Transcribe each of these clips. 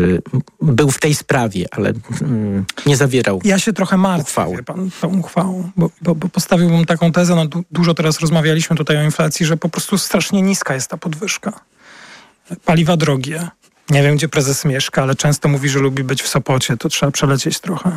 był w tej sprawie, ale nie zawierał Ja się trochę martwię, wie pan, tą uchwałą, bo postawiłbym taką tezę, no dużo teraz rozmawialiśmy tutaj o inflacji, że po prostu strasznie niska jest ta podwyżka. Paliwa drogie. Nie wiem, gdzie prezes mieszka, ale często mówi, że lubi być w Sopocie. To trzeba przelecieć trochę.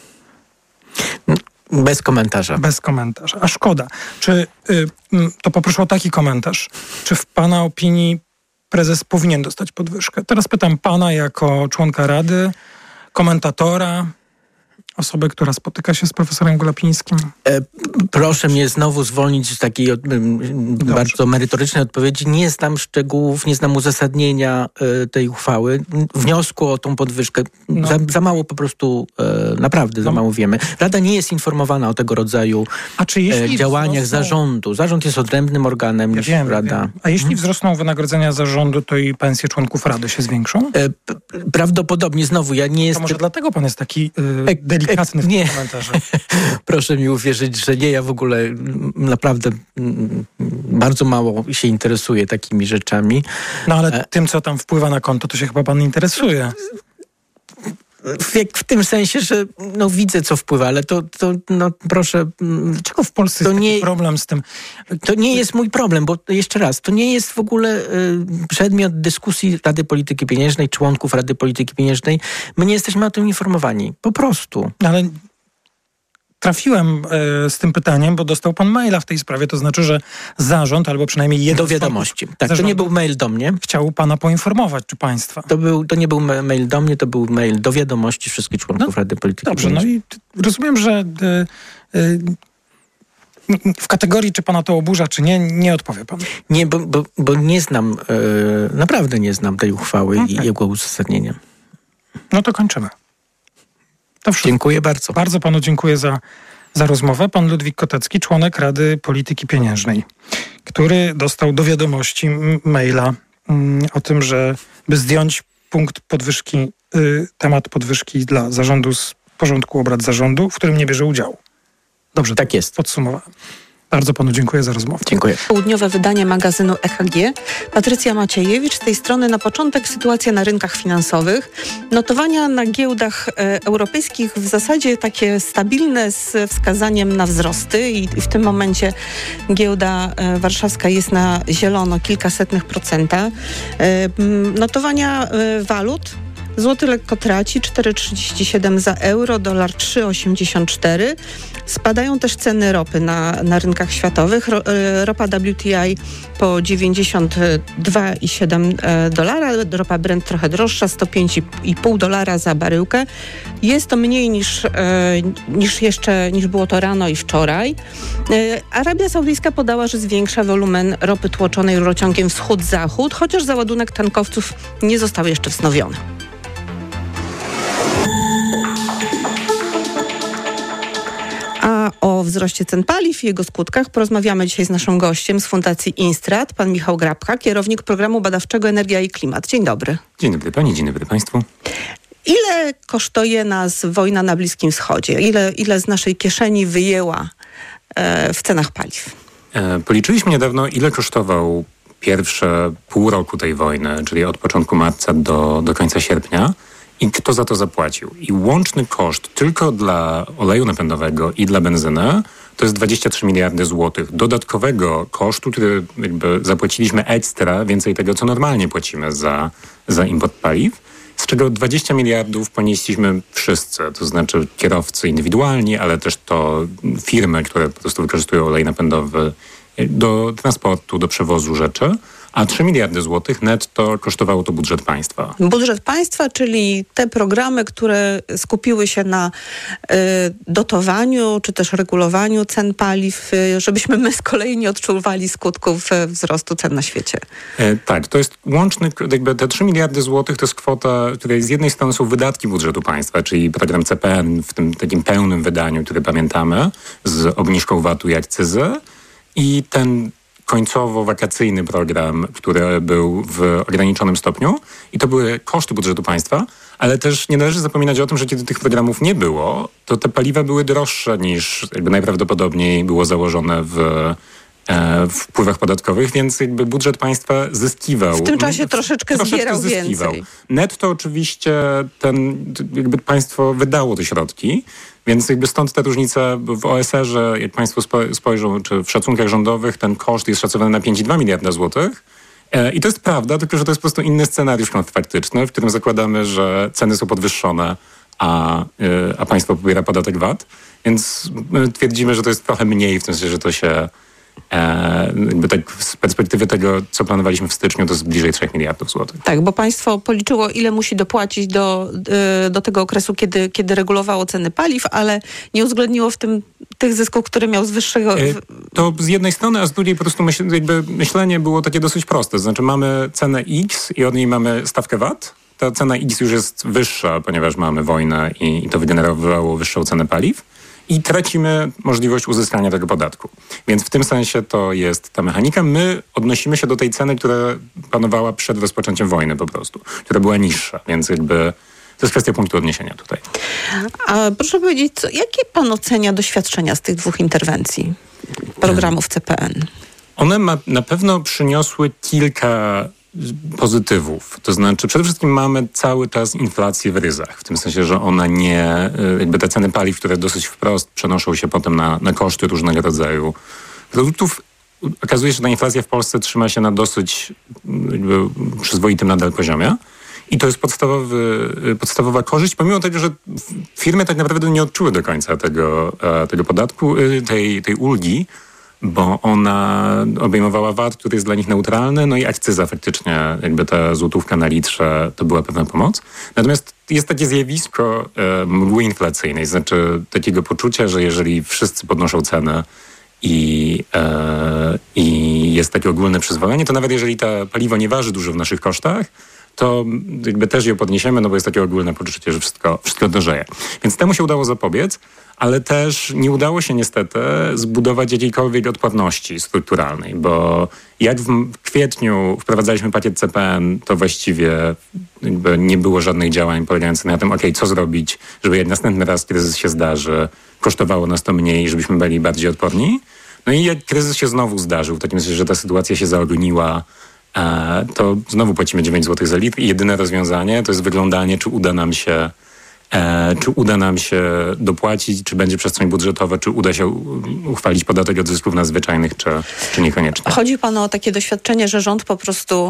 Bez komentarza. Bez komentarza. A szkoda. To poproszę o taki komentarz. Czy w pana opinii prezes powinien dostać podwyżkę? Teraz pytam pana jako członka Rady, komentatora, osobę, która spotyka się z profesorem Glapińskim. Proszę mnie znowu zwolnić z takiej bardzo merytorycznej odpowiedzi. Nie znam szczegółów, nie znam uzasadnienia tej uchwały. Wniosku o tą podwyżkę. Za mało po prostu, naprawdę za mało wiemy. Rada nie jest informowana o tego rodzaju działaniach zarządu. Zarząd jest odrębnym organem niż Rada. Wiem. A jeśli wzrosną wynagrodzenia zarządu, to i pensje członków Rady się zwiększą? Prawdopodobnie. Znowu, ja nie jestem... To może dlatego pan jest taki delikatny w tym komentarze. Proszę mi uwierzyć, że nie. Ja w ogóle naprawdę bardzo mało się interesuję takimi rzeczami. No ale tym, co tam wpływa na konto, to się chyba pan interesuje. W tym sensie, że widzę, co wpływa, ale to proszę... Dlaczego w Polsce jest taki problem z tym? To nie jest mój problem, bo jeszcze raz, to nie jest w ogóle przedmiot dyskusji Rady Polityki Pieniężnej, członków Rady Polityki Pieniężnej. My nie jesteśmy o tym informowani. Po prostu. Ale trafiłem z tym pytaniem, bo dostał pan maila w tej sprawie. To znaczy, że zarząd, albo przynajmniej jeden do wiadomości. Tak, to nie był mail do mnie. Chciał pana poinformować, czy państwa. To nie był mail do mnie, to był mail do wiadomości wszystkich członków Rady Polityki Pieniężnej. Dobrze, i rozumiem, że w kategorii, czy pana to oburza, czy nie, nie odpowie pan. Nie, bo nie znam, naprawdę nie znam tej uchwały i jego uzasadnienia. No to kończymy. To wszystko. Dziękuję bardzo. Bardzo panu dziękuję za rozmowę. Pan Ludwik Kotecki, członek Rady Polityki Pieniężnej, który dostał do wiadomości maila o tym, że by zdjąć punkt podwyżki, temat podwyżki dla zarządu z porządku obrad zarządu, w którym nie bierze udziału. Dobrze, tak jest. Podsumowałem. Bardzo panu dziękuję za rozmowę. Dziękuję. Południowe wydanie magazynu EKG. Patrycja Maciejewicz. Z tej strony na początek sytuacja na rynkach finansowych. Notowania na giełdach europejskich w zasadzie takie stabilne z wskazaniem na wzrosty i w tym momencie giełda warszawska jest na zielono, kilkasetnych procenta. Notowania walut. Złoty lekko traci, 4,37 za euro, dolar 3,84. Spadają też ceny ropy na rynkach światowych. Ropa WTI po 92,7 dolara, ropa Brent trochę droższa, $105,5 za baryłkę. Jest to mniej niż było to rano i wczoraj. Arabia Saudyjska podała, że zwiększa wolumen ropy tłoczonej rurociągiem wschód-zachód, chociaż załadunek tankowców nie został jeszcze wznowiony. A o wzroście cen paliw i jego skutkach porozmawiamy dzisiaj z naszym gościem z Fundacji Instrat, pan Michał Grabka, kierownik programu badawczego Energia i Klimat. Dzień dobry. Dzień dobry pani, dzień dobry państwu. Ile kosztuje nas wojna na Bliskim Wschodzie? Ile z naszej kieszeni wyjęła w cenach paliw? Policzyliśmy niedawno, ile kosztował pierwsze pół roku tej wojny, czyli od początku marca do końca sierpnia. I kto za to zapłacił? I łączny koszt tylko dla oleju napędowego i dla benzyny to jest 23 miliardy złotych. Dodatkowego kosztu, który jakby zapłaciliśmy ekstra, więcej tego, co normalnie płacimy za import paliw, z czego 20 miliardów ponieśliśmy wszyscy, to znaczy kierowcy indywidualni, ale też to firmy, które po prostu wykorzystują olej napędowy do transportu, do przewozu rzeczy. A 3 miliardy złotych netto kosztowało to budżet państwa. Budżet państwa, czyli te programy, które skupiły się na dotowaniu czy też regulowaniu cen paliw, żebyśmy my z kolei nie odczuwali skutków wzrostu cen na świecie. Tak, to jest łączny, jakby te 3 miliardy złotych to jest kwota, której z jednej strony są wydatki budżetu państwa, czyli program CPN w tym takim pełnym wydaniu, który pamiętamy, z obniżką VAT-u i akcyzy, i ten końcowo-wakacyjny program, który był w ograniczonym stopniu, i to były koszty budżetu państwa, ale też nie należy zapominać o tym, że kiedy tych programów nie było, to te paliwa były droższe niż jakby najprawdopodobniej było założone w wpływach podatkowych, więc jakby budżet państwa zyskiwał. W tym czasie troszeczkę zbierał więcej. Netto oczywiście jakby państwo wydało te środki, więc jakby stąd ta różnica w OSR-ze, jak państwo spojrzą, czy w szacunkach rządowych, ten koszt jest szacowany na 5,2 miliarda złotych. I to jest prawda, tylko że to jest po prostu inny scenariusz kontrfaktyczny, w którym zakładamy, że ceny są podwyższone, a państwo pobiera podatek VAT. Więc my twierdzimy, że to jest trochę mniej, w tym sensie, że to się jakby tak z perspektywy tego, co planowaliśmy w styczniu, to jest bliżej 3 miliardów złotych. Tak, bo państwo policzyło, ile musi dopłacić do tego okresu, kiedy regulowało ceny paliw, ale nie uwzględniło w tym tych zysków, które miał z wyższego... To z jednej strony, a z drugiej po prostu myślenie było takie dosyć proste. To znaczy mamy cenę X i od niej mamy stawkę VAT. Ta cena X już jest wyższa, ponieważ mamy wojnę i to wygenerowało wyższą cenę paliw. I tracimy możliwość uzyskania tego podatku. Więc w tym sensie to jest ta mechanika. My odnosimy się do tej ceny, która panowała przed rozpoczęciem wojny po prostu, która była niższa, więc jakby to jest kwestia punktu odniesienia tutaj. A proszę powiedzieć, jakie pan ocenia doświadczenia z tych dwóch interwencji programów CPN? One na pewno przyniosły kilka pozytywów. To znaczy przede wszystkim mamy cały czas inflację w ryzach. W tym sensie, że ona nie... Jakby te ceny paliw, które dosyć wprost przenoszą się potem na koszty różnego rodzaju produktów. Okazuje się, że ta inflacja w Polsce trzyma się na dosyć przyzwoitym nadal poziomie. I to jest podstawowa korzyść, pomimo tego, że firmy tak naprawdę nie odczuły do końca tego podatku, tej ulgi, bo ona obejmowała VAT, który jest dla nich neutralny, no i akcyza faktycznie, jakby ta złotówka na litrze, to była pewna pomoc. Natomiast jest takie zjawisko mgły inflacyjnej, znaczy takiego poczucia, że jeżeli wszyscy podnoszą cenę i jest takie ogólne przyzwolenie, to nawet jeżeli to paliwo nie waży dużo w naszych kosztach, to jakby też je podniesiemy, no bo jest takie ogólne poczucie, że wszystko drożeje. Więc temu się udało zapobiec, ale też nie udało się niestety zbudować jakiejkolwiek odporności strukturalnej, bo jak w kwietniu wprowadzaliśmy pakiet CPN, to właściwie jakby nie było żadnych działań polegających na tym, co zrobić, żeby jak następny raz kryzys się zdarzy, kosztowało nas to mniej, żebyśmy byli bardziej odporni. No i jak kryzys się znowu zdarzył, w takim sensie, że ta sytuacja się zaogniła, to znowu płacimy 9 zł za litr i jedyne rozwiązanie to jest wyglądanie, czy uda nam się dopłacić, czy będzie przestrzeń budżetowa, czy uda się uchwalić podatek od zysków nadzwyczajnych, czy niekoniecznie. Chodzi panu o takie doświadczenie, że rząd po prostu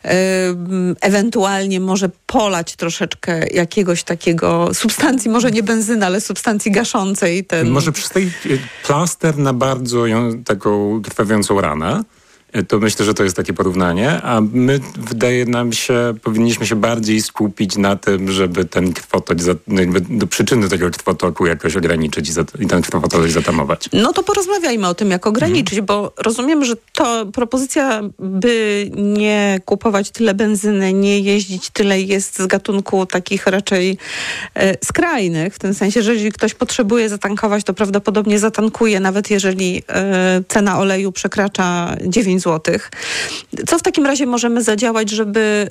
ewentualnie może polać troszeczkę jakiegoś takiego substancji, może nie benzyny, ale substancji gaszącej. Może przez tej plaster na bardzo taką krwawiącą ranę. To myślę, że to jest takie porównanie, a my, wydaje nam się, powinniśmy się bardziej skupić na tym, żeby ten krwotok, do przyczyny tego krwotoku jakoś ograniczyć i ten krwotok zatamować. No to porozmawiajmy o tym, jak ograniczyć, bo rozumiem, że to propozycja, by nie kupować tyle benzyny, nie jeździć tyle, jest z gatunku takich raczej skrajnych, w tym sensie, że jeżeli ktoś potrzebuje zatankować, to prawdopodobnie zatankuje, nawet jeżeli cena oleju przekracza 9 zł. Co w takim razie możemy zadziałać, żeby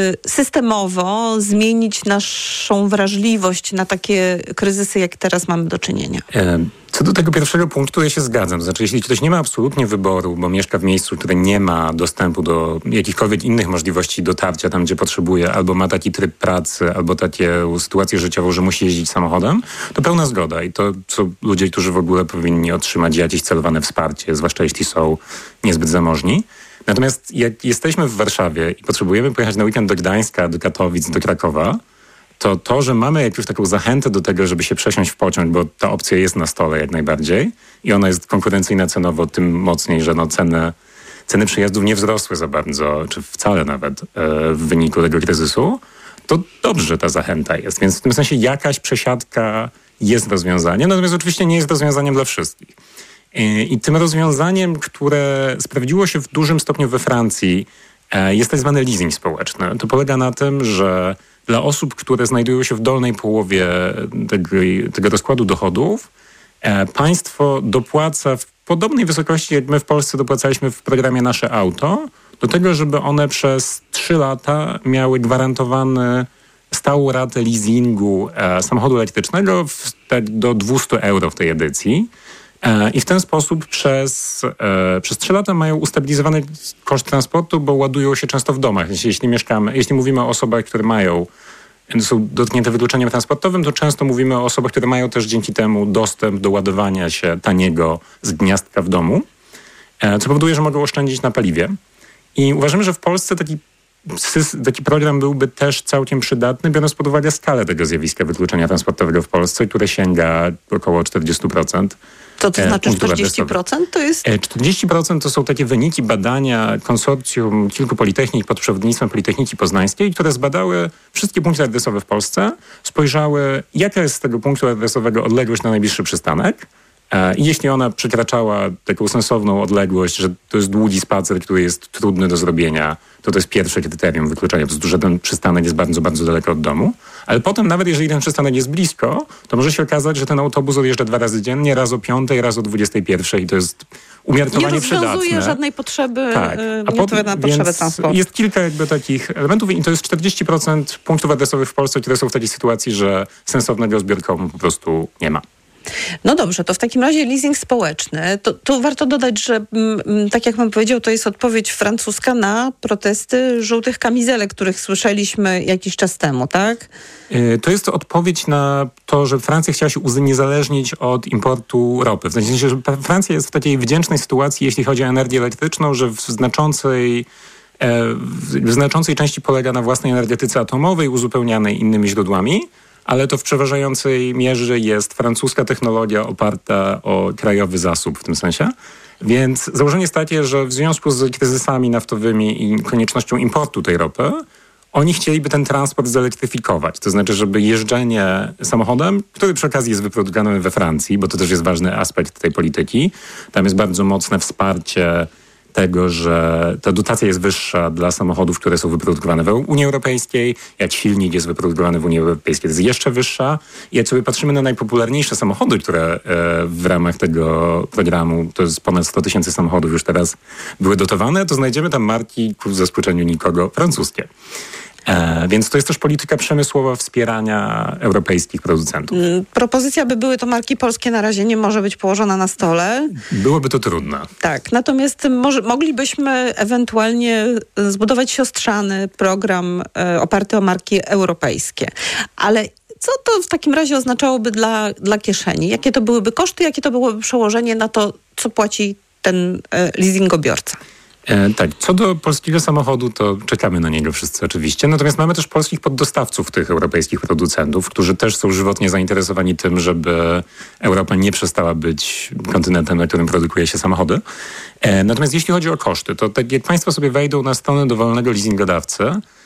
systemowo zmienić naszą wrażliwość na takie kryzysy, jak teraz mamy do czynienia? Co do tego pierwszego punktu, ja się zgadzam. Znaczy, jeśli ktoś nie ma absolutnie wyboru, bo mieszka w miejscu, które nie ma dostępu do jakichkolwiek innych możliwości dotarcia tam, gdzie potrzebuje, albo ma taki tryb pracy, albo taką sytuację życiową, że musi jeździć samochodem, to pełna zgoda. I to są ludzie, którzy w ogóle powinni otrzymać jakieś celowane wsparcie, zwłaszcza jeśli są niezbyt zamożni. Natomiast jak jesteśmy w Warszawie i potrzebujemy pojechać na weekend do Gdańska, do Katowic, do Krakowa, to, że mamy jakąś taką zachętę do tego, żeby się przesiąść w pociąg, bo ta opcja jest na stole jak najbardziej i ona jest konkurencyjna cenowo, tym mocniej, że ceny przejazdów nie wzrosły za bardzo, czy wcale nawet w wyniku tego kryzysu, to dobrze ta zachęta jest. Więc w tym sensie jakaś przesiadka jest rozwiązaniem, natomiast oczywiście nie jest rozwiązaniem dla wszystkich. I tym rozwiązaniem, które sprawdziło się w dużym stopniu we Francji, jest tak zwany leasing społeczny. To polega na tym, że dla osób, które znajdują się w dolnej połowie tego rozkładu dochodów, państwo dopłaca w podobnej wysokości, jak my w Polsce dopłacaliśmy w programie Nasze Auto, do tego, żeby one przez 3 lata miały gwarantowany stałą ratę leasingu samochodu elektrycznego do 200 euro w tej edycji. I w ten sposób przez 3 lata mają ustabilizowany koszt transportu, bo ładują się często w domach. Jeśli mówimy o osobach, które są dotknięte wykluczeniem transportowym, to często mówimy o osobach, które mają też dzięki temu dostęp do ładowania się taniego z gniazdka w domu, co powoduje, że mogą oszczędzić na paliwie. I uważamy, że w Polsce taki program byłby też całkiem przydatny, biorąc pod uwagę skalę tego zjawiska wykluczenia transportowego w Polsce, które sięga około 40%. Co to znaczy 40%? To jest... 40% to są takie wyniki badania konsorcjum kilku politechnik pod przewodnictwem Politechniki Poznańskiej, które zbadały wszystkie punkty adresowe w Polsce, spojrzały, jaka jest z tego punktu adresowego odległość na najbliższy przystanek. I jeśli ona przekraczała taką sensowną odległość, że to jest długi spacer, który jest trudny do zrobienia, to jest pierwsze kryterium wykluczenia, po prostu, że ten przystanek jest bardzo, bardzo daleko od domu. Ale potem, nawet jeżeli ten przystanek jest blisko, to może się okazać, że ten autobus odjeżdża 2 razy dziennie, raz o 5, raz o 21 i to jest umiarkowanie przydatne. Nie rozwiązuje żadnej potrzeby, tak. na potrzebę transportu. Jest kilka takich elementów i to jest 40% punktów adresowych w Polsce, które są w takiej sytuacji, że sensownego zbiorkowego po prostu nie ma. No dobrze, to w takim razie leasing społeczny. Tu warto dodać, że tak jak pan powiedział, to jest odpowiedź francuska na protesty żółtych kamizelek, których słyszeliśmy jakiś czas temu, tak? To jest odpowiedź na to, że Francja chciała się uniezależnić od importu ropy. W sensie, że Francja jest w takiej wdzięcznej sytuacji, jeśli chodzi o energię elektryczną, że w znaczącej części polega na własnej energetyce atomowej uzupełnianej innymi źródłami, ale to w przeważającej mierze jest francuska technologia oparta o krajowy zasób w tym sensie. Więc założenie jest takie, że w związku z kryzysami naftowymi i koniecznością importu tej ropy, oni chcieliby ten transport zelektryfikować. To znaczy, żeby jeżdżenie samochodem, który przy okazji jest wyprodukowany we Francji, bo to też jest ważny aspekt tej polityki. Tam jest bardzo mocne wsparcie tego, że ta dotacja jest wyższa dla samochodów, które są wyprodukowane w Unii Europejskiej. Jak silnik jest wyprodukowany w Unii Europejskiej, to jest jeszcze wyższa. I jak sobie patrzymy na najpopularniejsze samochody, które w ramach tego programu, to jest ponad 100 000 samochodów już teraz były dotowane, to znajdziemy tam marki ku zaskoczeniu nikogo francuskie. Więc to jest też polityka przemysłowa wspierania europejskich producentów. Propozycja, by były to marki polskie, na razie nie może być położona na stole. Byłoby to trudne. Tak, natomiast moglibyśmy ewentualnie zbudować siostrzany program oparty o marki europejskie. Ale co to w takim razie oznaczałoby dla kieszeni? Jakie to byłyby koszty, jakie to byłoby przełożenie na to, co płaci ten leasingobiorca? Tak, co do polskiego samochodu, to czekamy na niego wszyscy oczywiście. Natomiast mamy też polskich poddostawców tych europejskich producentów, którzy też są żywotnie zainteresowani tym, żeby Europa nie przestała być kontynentem, na którym produkuje się samochody. Natomiast jeśli chodzi o koszty, to tak jak państwo sobie wejdą na stronę dowolnego leasingodawcy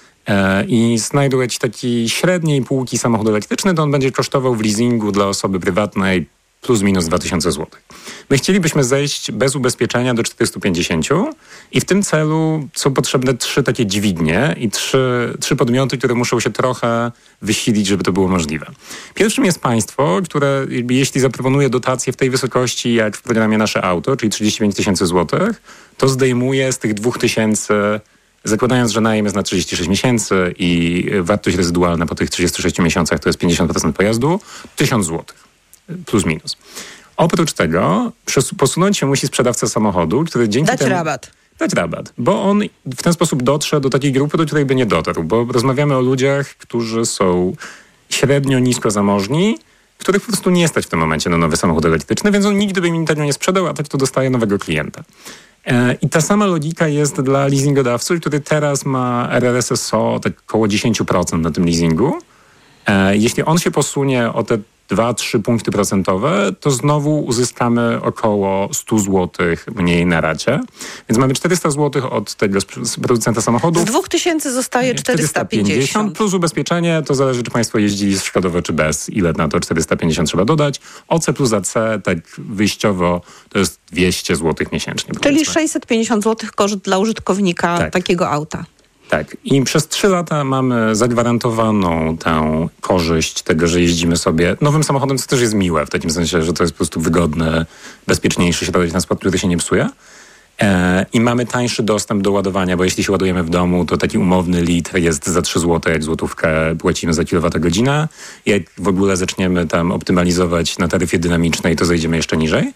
i znajdą jakiś taki średniej półki samochód elektryczny, to on będzie kosztował w leasingu dla osoby prywatnej plus minus 2000 zł. My chcielibyśmy zejść bez ubezpieczenia do 450 i w tym celu są potrzebne 3 takie dźwignie i 3 podmioty, które muszą się trochę wysilić, żeby to było możliwe. Pierwszym jest państwo, które jeśli zaproponuje dotację w tej wysokości jak w programie Nasze Auto, czyli 35 000 zł, to zdejmuje z tych 2000, zakładając, że najem jest na 36 miesięcy i wartość rezydualna po tych 36 miesiącach to jest 50% pojazdu, 1000 zł. Plus minus. Oprócz tego posunąć się musi sprzedawca samochodu, który dzięki temu... Dać rabat, bo on w ten sposób dotrze do takiej grupy, do której by nie dotarł, bo rozmawiamy o ludziach, którzy są średnio nisko zamożni, których po prostu nie stać w tym momencie na nowy samochód elektryczny, więc on nigdy by im tego nie sprzedał, a tak to dostaje nowego klienta. I ta sama logika jest dla leasingodawcy, który teraz ma RRSSO tak około 10% na tym leasingu. Jeśli on się posunie o te 2-3 punkty procentowe, to znowu uzyskamy około 100 zł mniej na racie. Więc mamy 400 zł od tego producenta samochodu. Z 2000 zostaje 450. Plus ubezpieczenie, to zależy, czy państwo jeździli szkodowo, czy bez. Ile na to 450 trzeba dodać. OC plus AC, tak wyjściowo, to jest 200 zł miesięcznie. Czyli powiedzmy 650 zł koszt dla użytkownika takiego auta. Tak. I przez 3 lata mamy zagwarantowaną tę korzyść tego, że jeździmy sobie nowym samochodem, co też jest miłe, w takim sensie, że to jest po prostu wygodny, bezpieczniejszy środek transportu, który się nie psuje. I mamy tańszy dostęp do ładowania, bo jeśli się ładujemy w domu, to taki umowny litr jest za 3 zł, jak złotówkę płacimy za kilowatogodzinę. Jak w ogóle zaczniemy tam optymalizować na taryfie dynamicznej, to zejdziemy jeszcze niżej.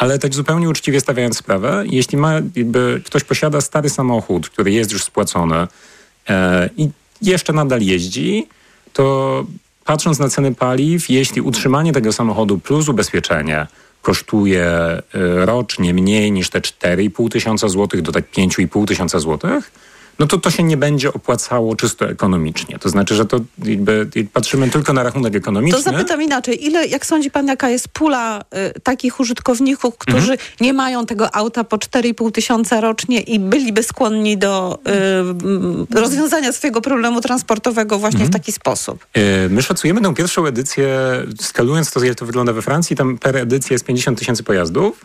Ale tak zupełnie uczciwie stawiając sprawę, jeśli ktoś posiada stary samochód, który jest już spłacony i jeszcze nadal jeździ, to patrząc na ceny paliw, jeśli utrzymanie tego samochodu plus ubezpieczenie kosztuje rocznie mniej niż te 4,5 tysiąca złotych do tak 5,5 tysiąca złotych, no to się nie będzie opłacało czysto ekonomicznie. To znaczy, że to patrzymy tylko na rachunek ekonomiczny. To zapytam inaczej. Jak sądzi pan, jaka jest pula takich użytkowników, którzy nie mają tego auta po 4,5 tysiąca rocznie i byliby skłonni do rozwiązania swojego problemu transportowego właśnie w taki sposób? My szacujemy tę pierwszą edycję, skalując to, jak to wygląda we Francji, tam per edycja jest 50 tysięcy pojazdów.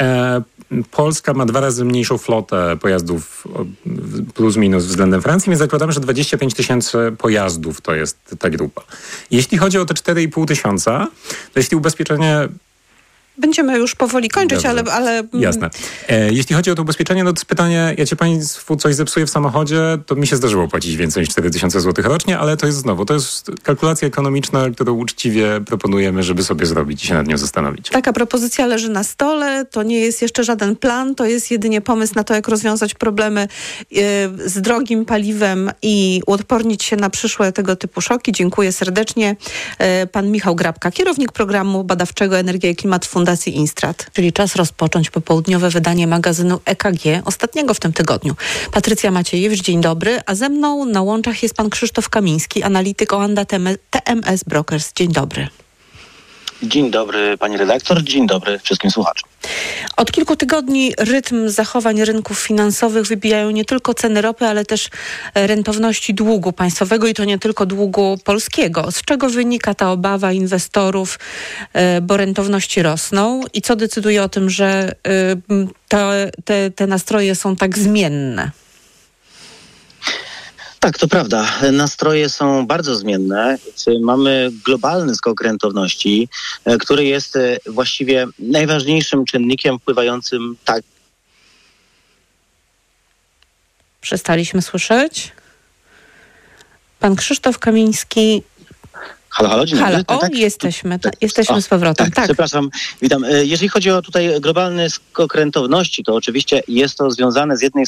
Polska ma 2 razy mniejszą flotę pojazdów plus minus względem Francji, więc zakładamy, że 25 tysięcy pojazdów to jest ta grupa. Jeśli chodzi o te 4,5 tysiąca, to jeśli ubezpieczenie... Będziemy już powoli kończyć, Dobrze. ale... Jasne. Jeśli chodzi o to ubezpieczenie, no to jest pytanie, ja cię państwu coś zepsuję w samochodzie, to mi się zdarzyło płacić więcej niż 4 tysiące złotych rocznie, ale to jest kalkulacja ekonomiczna, którą uczciwie proponujemy, żeby sobie zrobić i się nad nią zastanowić. Taka propozycja leży na stole, to nie jest jeszcze żaden plan, to jest jedynie pomysł na to, jak rozwiązać problemy z drogim paliwem i uodpornić się na przyszłe tego typu szoki. Dziękuję serdecznie. Pan Michał Grabka, kierownik programu badawczego Energia i Klimat Fundacji Instrat. Czyli czas rozpocząć popołudniowe wydanie magazynu EKG, ostatniego w tym tygodniu. Patrycja Maciejewicz, dzień dobry, a ze mną na łączach jest pan Krzysztof Kamiński, analityk Oanda TMS Brokers. Dzień dobry. Dzień dobry pani redaktor, dzień dobry wszystkim słuchaczom. Od kilku tygodni rytm zachowań rynków finansowych wybijają nie tylko ceny ropy, ale też rentowności długu państwowego i to nie tylko długu polskiego. Z czego wynika ta obawa inwestorów, bo rentowności rosną i co decyduje o tym, że te nastroje są tak zmienne? Tak, to prawda. Nastroje są bardzo zmienne. Mamy globalny skok rentowności, który jest właściwie najważniejszym czynnikiem wpływającym Przestaliśmy słyszeć. Pan Krzysztof Kamiński. Halo, dzień dobry. Halo, jesteśmy z powrotem. Tak. Przepraszam, witam. Jeżeli chodzi o tutaj globalny skok rentowności, to oczywiście jest to związane z jednej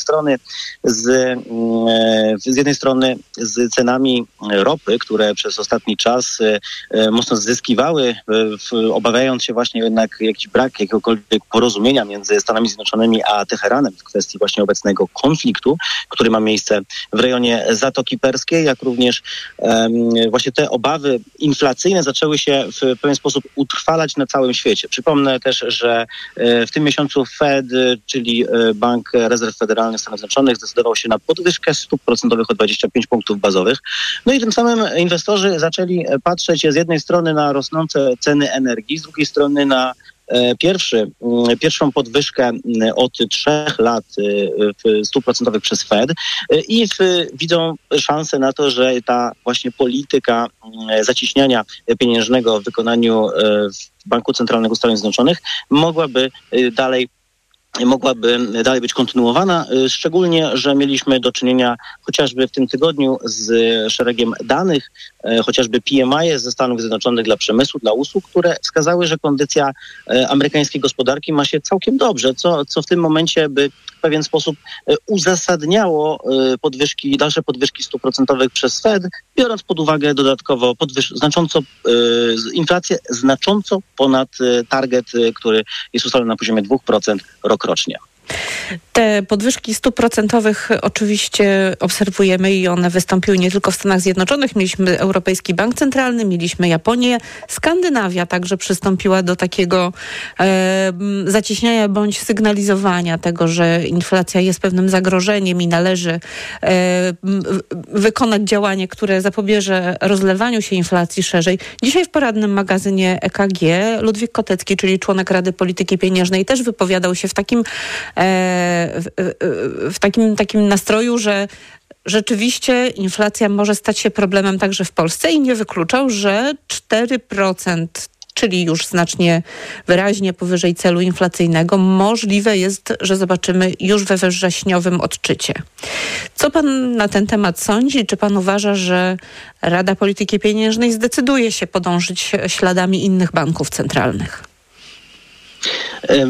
strony z cenami ropy, które przez ostatni czas mocno zyskiwały, obawiając się właśnie jednak jakiś brak jakiegokolwiek porozumienia między Stanami Zjednoczonymi a Teheranem w kwestii właśnie obecnego konfliktu, który ma miejsce w rejonie Zatoki Perskiej, jak również właśnie te obawy inflacyjne zaczęły się w pewien sposób utrwalać na całym świecie. Przypomnę też, że w tym miesiącu Fed, czyli Bank Rezerw Federalnych Stanów Zjednoczonych, zdecydował się na podwyżkę stóp procentowych o 25 punktów bazowych. No i tym samym inwestorzy zaczęli patrzeć z jednej strony na rosnące ceny energii, z drugiej strony na pierwszą podwyżkę od 3 lat stóp procentowych przez Fed i widzą szansę na to, że ta właśnie polityka zacieśniania pieniężnego w wykonaniu Banku Centralnego Stanów Zjednoczonych mogłaby dalej być kontynuowana, szczególnie, że mieliśmy do czynienia chociażby w tym tygodniu z szeregiem danych, chociażby PMI ze Stanów Zjednoczonych dla przemysłu, dla usług, które wskazały, że kondycja amerykańskiej gospodarki ma się całkiem dobrze, co w tym momencie by w pewien sposób uzasadniało dalsze podwyżki stóp procentowych przez Fed, biorąc pod uwagę dodatkowo inflację znacząco ponad target, który jest ustalony na poziomie 2% rokrocznie. Te podwyżki stóp procentowych oczywiście obserwujemy i one wystąpiły nie tylko w Stanach Zjednoczonych. Mieliśmy Europejski Bank Centralny, mieliśmy Japonię. Skandynawia także przystąpiła do takiego zacieśniania bądź sygnalizowania tego, że inflacja jest pewnym zagrożeniem i należy wykonać działanie, które zapobieże rozlewaniu się inflacji szerzej. Dzisiaj w porannym magazynie EKG Ludwik Kotecki, czyli członek Rady Polityki Pieniężnej, też wypowiadał się w takim nastroju, że rzeczywiście inflacja może stać się problemem także w Polsce i nie wykluczał, że 4%, czyli już znacznie wyraźnie powyżej celu inflacyjnego, możliwe jest, że zobaczymy już we wrześniowym odczycie. Co pan na ten temat sądzi? Czy pan uważa, że Rada Polityki Pieniężnej zdecyduje się podążyć śladami innych banków centralnych?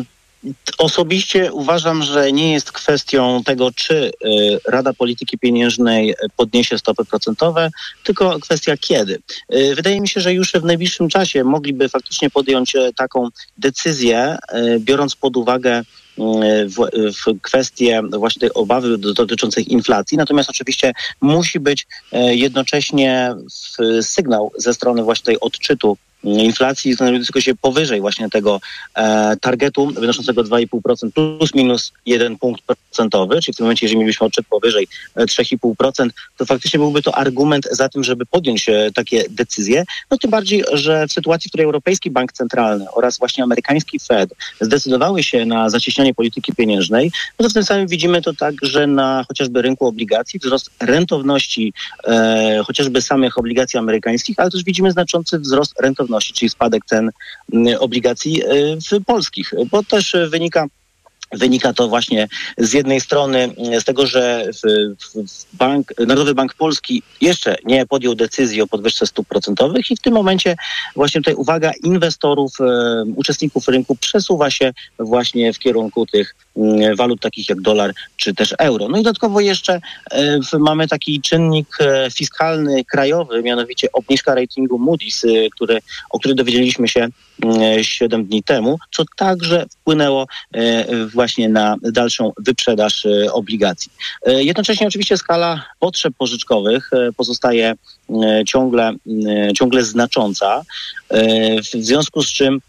Osobiście uważam, że nie jest kwestią tego, czy Rada Polityki Pieniężnej podniesie stopy procentowe, tylko kwestia kiedy. Wydaje mi się, że już w najbliższym czasie mogliby faktycznie podjąć taką decyzję, biorąc pod uwagę w kwestie właśnie tej obawy dotyczących inflacji. Natomiast oczywiście musi być jednocześnie sygnał ze strony właśnie tej odczytu inflacji znajdującego się powyżej właśnie tego targetu wynoszącego 2,5% plus minus 1 punkt procentowy, czyli w tym momencie, jeżeli mielibyśmy odczyt powyżej 3,5%, to faktycznie byłby to argument za tym, żeby podjąć takie decyzje. No tym bardziej, że w sytuacji, w której Europejski Bank Centralny oraz właśnie amerykański Fed zdecydowały się na zacieśnianie polityki pieniężnej, no to w tym samym widzimy to także na chociażby rynku obligacji, wzrost rentowności chociażby samych obligacji amerykańskich, ale też widzimy znaczący wzrost rentowności, czyli spadek cen obligacji polskich, bo też wynika to właśnie z jednej strony z tego, że Narodowy Bank Polski jeszcze nie podjął decyzji o podwyżce stóp procentowych i w tym momencie właśnie tutaj uwaga inwestorów, uczestników rynku przesuwa się właśnie w kierunku tych walut takich jak dolar czy też euro. No i dodatkowo jeszcze mamy taki czynnik fiskalny krajowy, mianowicie obniżka ratingu Moody's, o którym dowiedzieliśmy się 7 dni temu, co także wpłynęło właśnie na dalszą wyprzedaż obligacji. Jednocześnie oczywiście skala potrzeb pożyczkowych pozostaje ciągle znacząca, w związku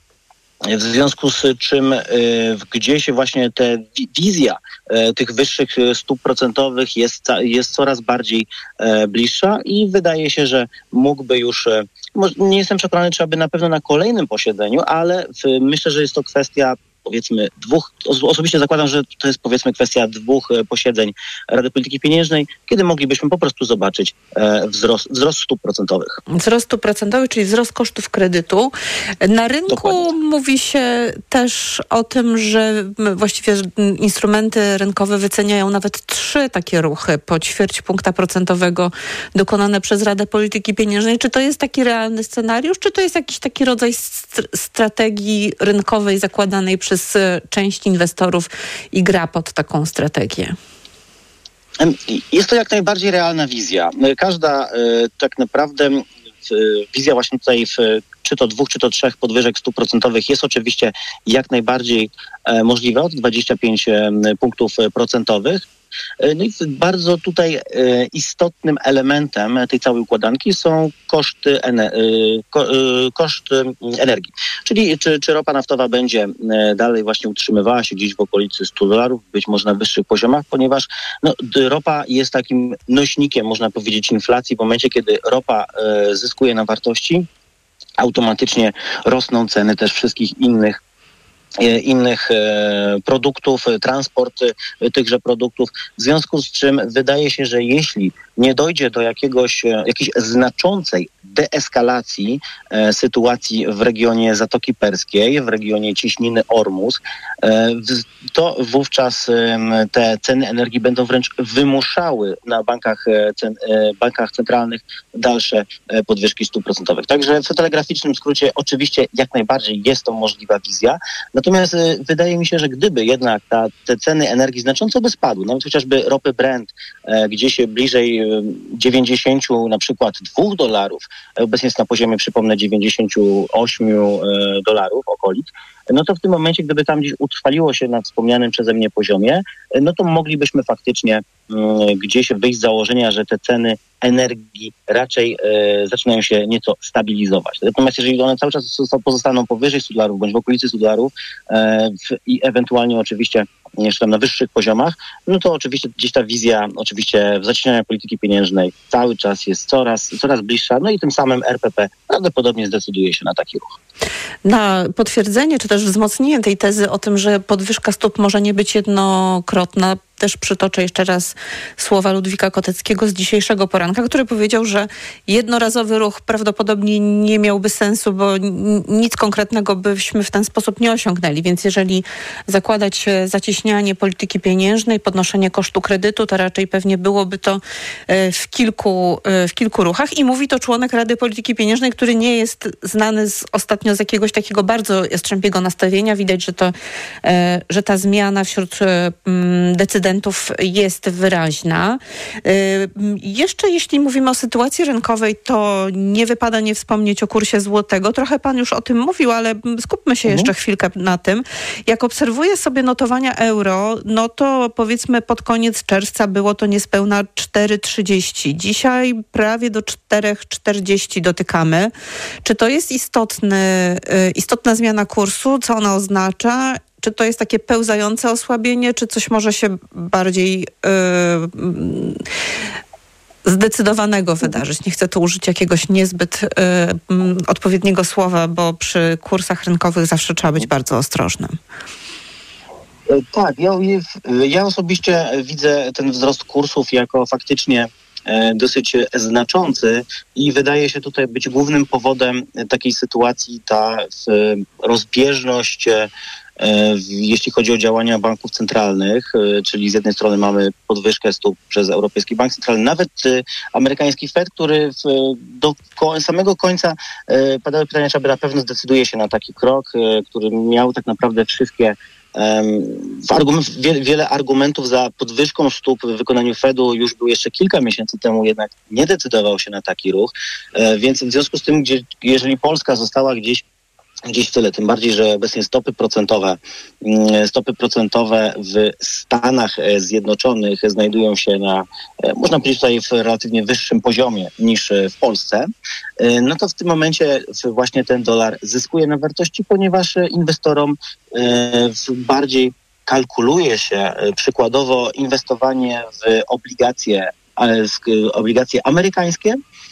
z czym gdzieś właśnie ta wizja tych wyższych stóp procentowych jest coraz bardziej bliższa i wydaje się, że mógłby już, nie jestem przekonany, czy aby na pewno na kolejnym posiedzeniu, ale myślę, że jest to kwestia powiedzmy osobiście zakładam, że to jest powiedzmy kwestia 2 posiedzeń Rady Polityki Pieniężnej, kiedy moglibyśmy po prostu zobaczyć wzrost stóp procentowych. Wzrost stóp procentowych, czyli wzrost kosztów kredytu. Na rynku Dokładnie. Mówi się też o tym, że właściwie instrumenty rynkowe wyceniają nawet 3 takie ruchy po ćwierć punkta procentowego dokonane przez Radę Polityki Pieniężnej. Czy to jest taki realny scenariusz, czy to jest jakiś taki rodzaj strategii rynkowej zakładanej przez część inwestorów i gra pod taką strategię? Jest to jak najbardziej realna wizja. Każda tak naprawdę wizja właśnie tutaj czy to 2, czy to 3 podwyżek stóp procentowych jest oczywiście jak najbardziej możliwa od 25 punktów procentowych. No i bardzo tutaj istotnym elementem tej całej układanki są koszty energii. Czyli czy ropa naftowa będzie dalej właśnie utrzymywała się gdzieś w okolicy $100, być może na wyższych poziomach, ponieważ ropa jest takim nośnikiem, można powiedzieć, inflacji. W momencie, kiedy ropa zyskuje na wartości, automatycznie rosną ceny też wszystkich innych produktów, transport tychże produktów, w związku z czym wydaje się, że jeśli nie dojdzie do jakiejś znaczącej deeskalacji sytuacji w regionie Zatoki Perskiej, w regionie Cieśniny Ormus, to wówczas te ceny energii będą wręcz wymuszały na bankach centralnych dalsze podwyżki stóp procentowych. Także w telegraficznym skrócie oczywiście jak najbardziej jest to możliwa wizja. Natomiast wydaje mi się, że gdyby jednak te ceny energii znacząco by spadły, nawet chociażby ropy Brent gdzieś bliżej 90 na przykład $2, obecnie jest na poziomie, przypomnę, $98 okolic, no to w tym momencie, gdyby tam gdzieś utrwaliło się na wspomnianym przeze mnie poziomie, no to moglibyśmy faktycznie gdzieś wyjść z założenia, że te ceny energii raczej zaczynają się nieco stabilizować. Natomiast jeżeli one cały czas pozostaną powyżej $100 bądź w okolicy $100 i ewentualnie oczywiście jeszcze tam na wyższych poziomach, no to oczywiście gdzieś ta wizja oczywiście zacieśniania polityki pieniężnej cały czas jest coraz bliższa, no i tym samym RPP prawdopodobnie zdecyduje się na taki ruch. Na potwierdzenie, czy też wzmocnienie tej tezy o tym, że podwyżka stóp może nie być jednokrotna, też przytoczę jeszcze raz słowa Ludwika Koteckiego z dzisiejszego poranka, który powiedział, że jednorazowy ruch prawdopodobnie nie miałby sensu, bo nic konkretnego byśmy w ten sposób nie osiągnęli. Więc jeżeli zakładać zacieśnianie polityki pieniężnej, podnoszenie kosztu kredytu, to raczej pewnie byłoby to w kilku ruchach. I mówi to członek Rady Polityki Pieniężnej, który nie jest znany ostatnio z jakiegoś takiego bardzo jastrzębiego nastawienia. Widać, że ta zmiana wśród decydentów jest wyraźna. Jeszcze jeśli mówimy o sytuacji rynkowej, to nie wypada nie wspomnieć o kursie złotego. Trochę pan już o tym mówił, ale skupmy się jeszcze chwilkę na tym. Jak obserwuję sobie notowania euro, no to powiedzmy pod koniec czerwca było to niespełna 4,30. Dzisiaj prawie do 4,40 dotykamy. Czy to jest istotna zmiana kursu? Co ona oznacza? Czy to jest takie pełzające osłabienie, czy coś może się bardziej zdecydowanego wydarzyć? Nie chcę tu użyć jakiegoś niezbyt odpowiedniego słowa, bo przy kursach rynkowych zawsze trzeba być bardzo ostrożnym. Tak, ja osobiście widzę ten wzrost kursów jako faktycznie dosyć znaczący i wydaje się tutaj być głównym powodem takiej sytuacji ta rozbieżność, jeśli chodzi o działania banków centralnych, czyli z jednej strony mamy podwyżkę stóp przez Europejski Bank Centralny, nawet amerykański Fed, który do samego końca padały pytania, czy na pewno zdecyduje się na taki krok, który miał tak naprawdę wszystkie wiele argumentów za podwyżką stóp w wykonaniu Fedu już był jeszcze kilka miesięcy temu, jednak nie decydował się na taki ruch, więc w związku z tym, jeżeli Polska została gdzieś w tyle, tym bardziej, że obecnie stopy procentowe w Stanach Zjednoczonych znajdują się można powiedzieć tutaj w relatywnie wyższym poziomie niż w Polsce, no to w tym momencie właśnie ten dolar zyskuje na wartości, ponieważ inwestorom bardziej kalkuluje się przykładowo inwestowanie w obligacje amerykańskie,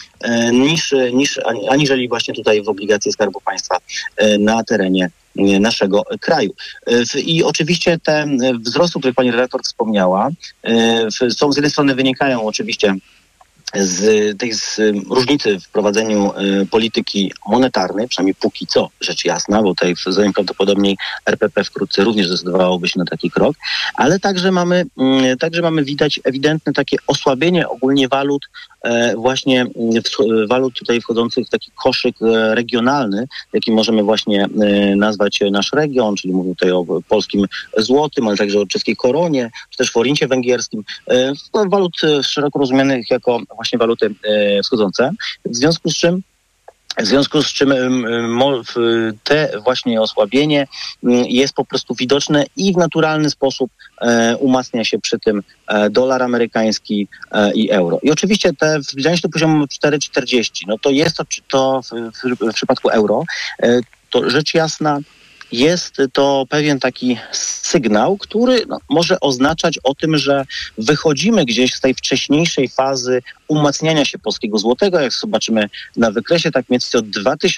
aniżeli właśnie tutaj w obligacje Skarbu Państwa na terenie naszego kraju. I oczywiście te wzrosty, które pani redaktor wspomniała, są z jednej strony wynikają oczywiście z różnicy w prowadzeniu polityki monetarnej, przynajmniej póki co, rzecz jasna, bo tutaj prawdopodobnie RPP wkrótce również zdecydowałoby się na taki krok, ale także mamy widać ewidentne takie osłabienie ogólnie walut, właśnie walut tutaj wchodzących w taki koszyk regionalny, jaki możemy właśnie nazwać nasz region, czyli mówię tutaj o polskim złotym, ale także o czeskiej koronie, czy też forincie węgierskim, walut szeroko rozumianych jako właśnie waluty wschodzące, w związku z czym te właśnie osłabienie jest po prostu widoczne i w naturalny sposób umacnia się przy tym dolar amerykański i euro. I oczywiście te zbliżanie się do poziomu 4,40, no to jest to w przypadku euro, to rzecz jasna, jest to pewien taki sygnał, który może oznaczać o tym, że wychodzimy gdzieś z tej wcześniejszej fazy umacniania się polskiego złotego. Jak zobaczymy na wykresie, tak mniej więcej od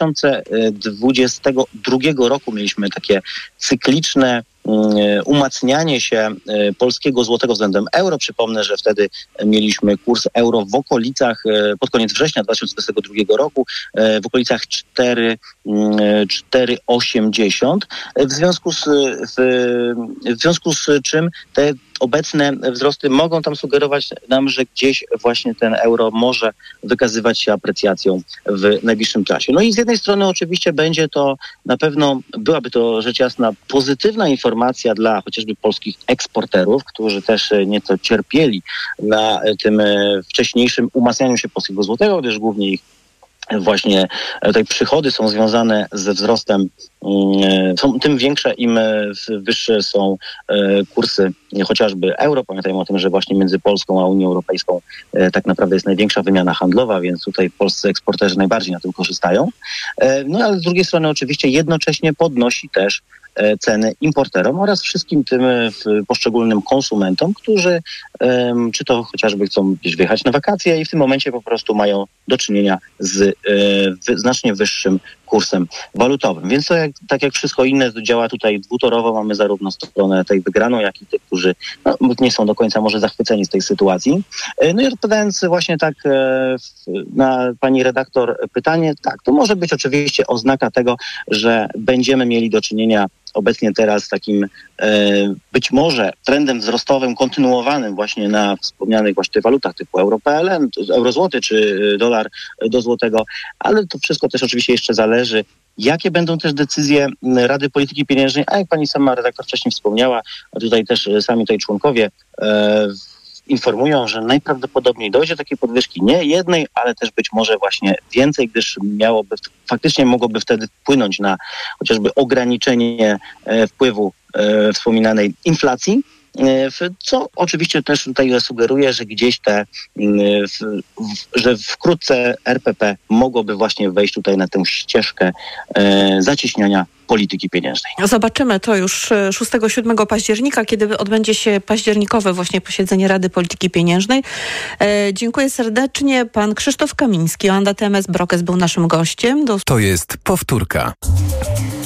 2022 roku mieliśmy takie cykliczne umacnianie się polskiego złotego względem euro. Przypomnę, że wtedy mieliśmy kurs euro w okolicach, pod koniec września 2022 roku, w okolicach 4,80. W związku z czym te obecne wzrosty mogą tam sugerować nam, że gdzieś właśnie ten euro może wykazywać się aprecjacją w najbliższym czasie. No i z jednej strony oczywiście będzie to na pewno, byłaby to rzecz jasna pozytywna informacja dla chociażby polskich eksporterów, którzy też nieco cierpieli na tym wcześniejszym umacnianiu się polskiego złotego, gdyż głównie ich właśnie tutaj przychody są związane ze wzrostem, tym większe, im wyższe są kursy chociażby euro. Pamiętajmy o tym, że właśnie między Polską a Unią Europejską tak naprawdę jest największa wymiana handlowa, więc tutaj polscy eksporterzy najbardziej na tym korzystają. No ale z drugiej strony oczywiście jednocześnie podnosi też ceny importerom oraz wszystkim tym poszczególnym konsumentom, którzy czy to chociażby chcą gdzieś wyjechać na wakacje i w tym momencie po prostu mają do czynienia z znacznie wyższym kursem walutowym. Więc to tak jak wszystko inne działa tutaj dwutorowo. Mamy zarówno stronę tej wygraną, jak i tych, którzy nie są do końca może zachwyceni z tej sytuacji. No i odpowiadając właśnie tak na pani redaktor pytanie, tak, to może być oczywiście oznaka tego, że będziemy mieli do czynienia obecnie teraz z takim być może trendem wzrostowym kontynuowanym właśnie na wspomnianych właśnie walutach typu euro-PLN, euro-złoty czy dolar do złotego, ale to wszystko też oczywiście jeszcze zależy, jakie będą też decyzje Rady Polityki Pieniężnej, a jak pani sama redaktor wcześniej wspomniała, a tutaj też sami tutaj członkowie informują, że najprawdopodobniej dojdzie do takiej podwyżki nie jednej, ale też być może właśnie więcej, gdyż faktycznie mogłoby wtedy wpłynąć na chociażby ograniczenie wpływu wspominanej inflacji, co oczywiście też tutaj sugeruje, że gdzieś że wkrótce RPP mogłoby właśnie wejść tutaj na tę ścieżkę zacieśniania polityki pieniężnej. Zobaczymy to już 6-7 października, kiedy odbędzie się październikowe właśnie posiedzenie Rady Polityki Pieniężnej. Dziękuję serdecznie. Pan Krzysztof Kamiński, Oanda TMS Brokes był naszym gościem. To jest powtórka.